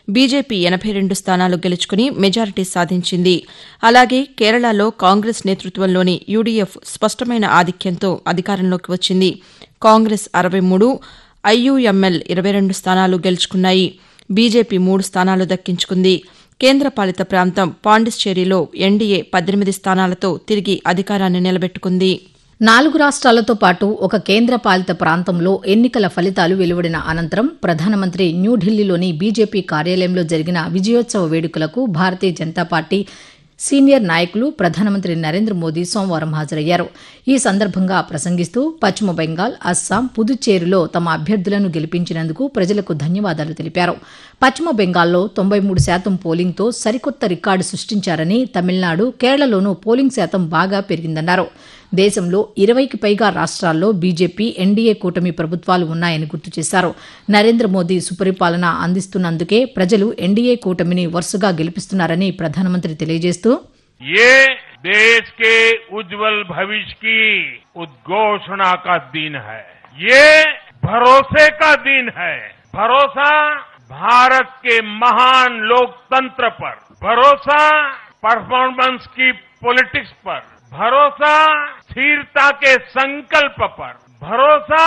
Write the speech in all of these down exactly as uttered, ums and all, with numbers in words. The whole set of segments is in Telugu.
బీజేపీ ఎనబై రెండు స్థానాలు గెలుచుకుని మెజారిటీ సాధించింది. అలాగే కేరళలో కాంగ్రెస్ నేతృత్వంలోని యూడీఎఫ్ స్పష్టమైన ఆధిక్యంతో అధికారంలోకి వచ్చింది. కాంగ్రెస్ అరవై మూడు, ఐయూఎంఎల్ ఇరవై రెండు స్థానాలు గెలుచుకున్నాయి. బీజేపీ మూడు స్థానాలు దక్కించుకుంది. కేంద్రపాలిత ప్రాంతం పాండిచ్చేరిలో ఎన్డీఏ పద్దెనిమిది స్థానాలతో తిరిగి అధికారాన్ని నిలబెట్టుకుంది. నాలుగు రాష్ట్రాలతో పాటు ఒక కేంద్రపాలిత ప్రాంతంలో ఎన్నికల ఫలితాలు వెలువడిన అనంతరం ప్రధానమంత్రి న్యూఢిల్లీలోని బీజేపీ కార్యాలయంలో జరిగిన విజయోత్సవ వేడుకలకు భారతీయ జనతా పార్టీ సీనియర్ నాయకులు ప్రధానమంత్రి నరేంద్ర మోదీ సోమవారం హాజరయ్యారు. ఈ సందర్భంగా ప్రసంగిస్తూ పశ్చిమ బెంగాల్, అస్సాం, పుదుచ్చేరిలో తమ అభ్యర్థులను గెలిపించినందుకు ప్రజలకు ధన్యవాదాలు తెలిపారు. పశ్చిమ బెంగాల్లో తొంభై మూడు శాతం పోలింగ్తో సరికొత్త రికార్డు సృష్టించారని, తమిళనాడు, కేరళలోనూ పోలింగ్ శాతం బాగా పెరిగిందన్నారు. దేశంలో ఇరవైకి పైగా రాష్ట్రాల్లో బీజేపీ, ఎన్డీఏ కూటమి ప్రభుత్వాలు ఉన్నాయని గుర్తు చేశారు. నరేంద్ర మోదీ సుపరిపాలన అందిస్తున్నందుకే ప్రజలు ఎన్డీఏ కూటమిని వరుసగా గెలిపిస్తున్నారని ప్రధానమంత్రి తెలియజేస్తూ ये देश के उज्जवल भविष्य की उद्घोषणा का दिन है. ये भरोसे का दिन है. भरोसा भारत के महान लोकतंत्र पर, भरोसा परफॉर्मेंस की पॉलिटिक्स पर, भरोसा स्थिरता के संकल्प पर, भरोसा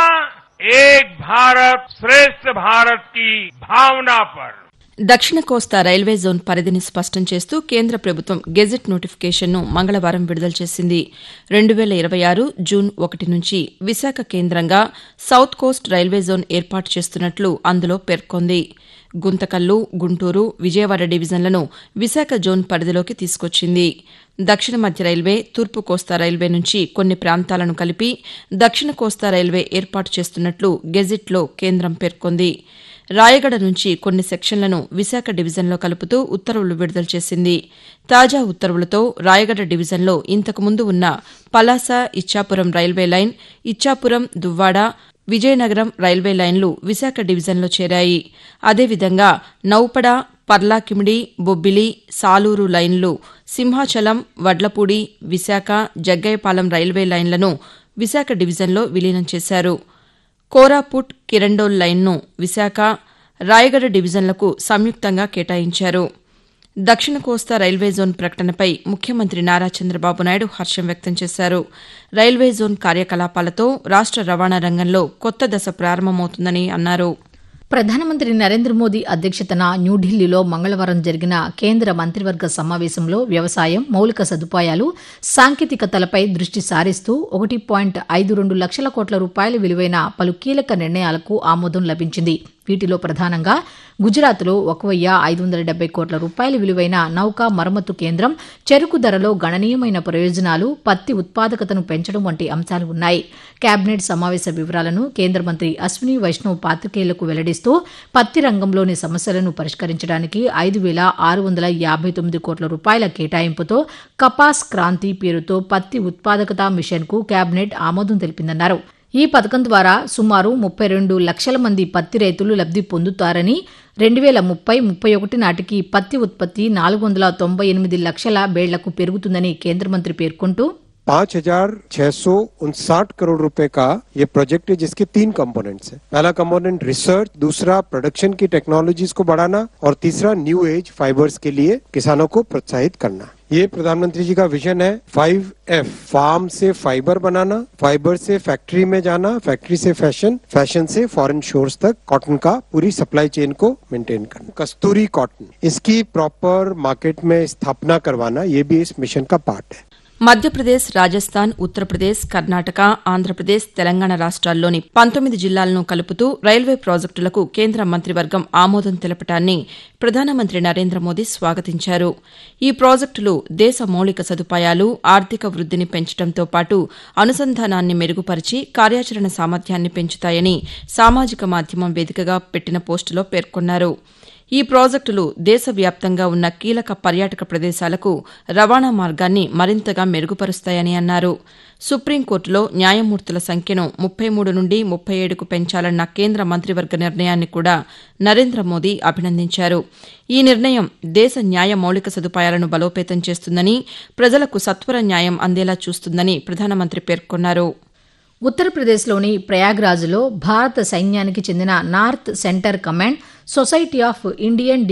एक भारत श्रेष्ठ भारत की भावना पर. దక్షిణ కోస్తా రైల్వే జోన్ పరిధిని స్పష్టం చేస్తూ కేంద్ర ప్రభుత్వం గెజిట్ నోటిఫికేషన్ను మంగళవారం విడుదల చేసింది. రెండు వేల ఇరవై ఆరు జూన్ ఒకటి నుంచి విశాఖ కేంద్రంగా సౌత్ కోస్ట్ రైల్వే జోన్ ఏర్పాటు చేస్తున్నట్లు అందులో పేర్కొంది. గుంతకల్లు, గుంటూరు, విజయవాడ డివిజన్లను విశాఖ జోన్ పరిధిలోకి తీసుకొచ్చింది. దక్షిణ మధ్య రైల్వే, తూర్పు కోస్తా రైల్వే నుంచి కొన్ని ప్రాంతాలను కలిపి దక్షిణ కోస్తా రైల్వే ఏర్పాటు చేస్తున్నట్లు గెజిట్లో కేంద్రం పేర్కొంది. రాయగడ నుంచి కొన్ని సెక్షన్లను విశాఖ డివిజన్లో కలుపుతూ ఉత్తర్వులు విడుదల చేసింది. తాజా ఉత్తర్వులతో రాయగడ డివిజన్లో ఇంతకుముందు ఉన్న Palasa, Ichchapuram railway line, Ichchapuram, Duvvada, Vizianagaram railway లైన్లు విశాఖ డివిజన్లో చేరాయి. అదేవిధంగా నౌపడ, పర్లాకిమిడి, బొబ్బిలి, సాలూరు లైన్లు, సింహాచలం, వడ్లపూడి, విశాఖ, జగ్గయ్యపాలెం రైల్వే లైన్లను విశాఖ డివిజన్లో విలీనం చేశారు. కోరాపుట్, కిరండోల్ లైన్ను విశాఖ, రాయగడ డివిజన్లకు సంయుక్తంగా కేటాయించారు. దక్షిణ కోస్తా రైల్వే జోన్ ప్రకటనపై ముఖ్యమంత్రి నారా చంద్రబాబు నాయుడు హర్షం వ్యక్తం చేశారు. రైల్వే జోన్ కార్యకలాపాలతో రాష్ట రవాణా రంగంలో కొత్త దశ ప్రారంభమవుతుందని అన్నారు. ప్రధానమంత్రి నరేంద్ర మోదీ అధ్యక్షతన న్యూఢిల్లీలో మంగళవారం జరిగిన కేంద్ర మంత్రివర్గ సమావేశంలో వ్యవసాయం, మౌలిక సదుపాయాలు, సాంకేతికతలపై దృష్టి సారిస్తూ ఒకటి పాయింట్ ఐదు రెండు లక్షల కోట్ల రూపాయల విలువైన పలు కీలక నిర్ణయాలకు ఆమోదం లభించింది. వీటిలో ప్రధానంగా గుజరాత్లో ఒక వెయ్యి ఐదు వందల డెబ్బై కోట్ల రూపాయల విలువైన నౌకా మరమ్మతు కేంద్రం, చెరకు ధరలో గణనీయమైన ప్రయోజనాలు, పత్తి ఉత్పాదకతను పెంచడం వంటి అంశాలు ఉన్నాయి. కేబినెట్ సమావేశ వివరాలను కేంద్ర మంత్రి అశ్విని వైష్ణవ్ పాతికేయులకు వెల్లడిస్తూ పత్తి రంగంలోని సమస్యలను పరిష్కరించడానికి ఐదు వేల ఆరు వందల యాభై తొమ్మిది కోట్ల రూపాయల కేటాయింపుతో కపాస్ క్రాంతి పేరుతో పత్తి ఉత్పాదకత మిషన్కు కేబినెట్ ఆమోదం తెలిపిందన్నారు. ఈ పథకం ద్వారా సుమారు ముప్పై రెండు లక్షల మంది పత్తి రైతులు లబ్ది పొందుతారని, రెండు వేల ముప్పై ముప్పై ఒకటి నాటికి పత్తి ఉత్పత్తి నాలుగు వందల తొంభై ఎనిమిది లక్షల బేళ్లకు పెరుగుతుందని కేంద్ర మంత్రి పేర్కొంటూ पाँच हजार छह सौ उनसाठ करोड़ रुपए का ये प्रोजेक्ट है जिसके तीन कंपोनेंट्स हैं. पहला कंपोनेंट रिसर्च, दूसरा प्रोडक्शन की टेक्नोलॉजीज को बढ़ाना और तीसरा न्यू एज फाइबर्स के लिए किसानों को प्रोत्साहित करना. ये प्रधानमंत्री जी का विजन है. फाइव एफ, फार्म से फाइबर बनाना, फाइबर से फैक्ट्री में जाना, फैक्ट्री से फैशन, फैशन से फॉरेन शोर्स तक कॉटन का पूरी सप्लाई चेन को मेंटेन करना. कस्तूरी कॉटन, इसकी प्रॉपर मार्केट में स्थापना करवाना, ये भी इस मिशन का पार्ट है. మధ్యప్రదేశ్, రాజస్థాన్, ఉత్తరప్రదేశ్, కర్ణాటక, ఆంధ్రప్రదేశ్, తెలంగాణ రాష్ట్రాల్లోని పంతొమ్మిది జిల్లాలను కలుపుతూ రైల్వే ప్రాజెక్టులకు కేంద్ర మంత్రివర్గం ఆమోదం తెలపడాన్ని ప్రధానమంత్రి నరేంద్ర మోదీ స్వాగతించారు. ఈ ప్రాజెక్టులు దేశ మౌలిక సదుపాయాలు, ఆర్థిక వృద్దిని పెంచడంతో పాటు అనుసంధానాన్ని మెరుగుపరిచి కార్యాచరణ సామర్థ్యాన్ని పెంచుతాయని సామాజిక మాధ్యమం వేదికగా పెట్టిన పోస్టులో పేర్కొన్నారు. ఈ ప్రాజెక్టులు దేశవ్యాప్తంగా ఉన్న కీలక పర్యాటక ప్రదేశాలకు రవాణా మార్గాన్ని మరింతగా మెరుగుపరుస్తాయని అన్నారు. సుప్రీంకోర్టులో న్యాయమూర్తుల సంఖ్యను ముప్పై మూడు నుండి ముప్పై ఏడుకు పెంచాలన్న కేంద్ర మంత్రివర్గ నిర్ణయాన్ని కూడా నరేంద్ర మోదీ అభినందించారు. ఈ నిర్ణయం దేశ న్యాయ మౌలిక సదుపాయాలను బలోపేతం చేస్తుందని, ప్రజలకు సత్వర న్యాయం అందేలా చూస్తుందని ప్రధానమంత్రి పేర్కొన్నారు. ఉత్తరప్రదేశ్లోని ప్రయాగ్రాజ్లో భారత సైన్యానికి చెందిన north centre command, society of Indian